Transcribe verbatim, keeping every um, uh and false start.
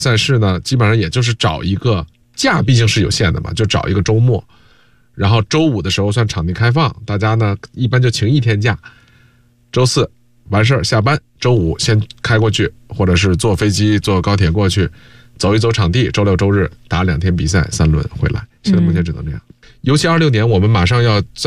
赛事呢，基本上也就是找一个假，毕竟是有限的嘛，就找一个周末，然后周五的时候算场地开放，大家呢一般就请一天假，周四完事儿下班，周五先开过去，或者是坐飞机坐高铁过去，走一走场地，周六周日打两天比赛，三轮回来。现在目前只能这样。嗯、尤其二六年我们马上要在